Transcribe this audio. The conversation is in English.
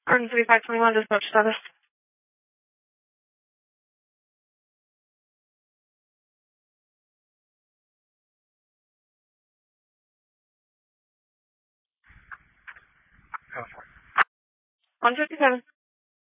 Earn 3521 dispatch status. Go for it. 157.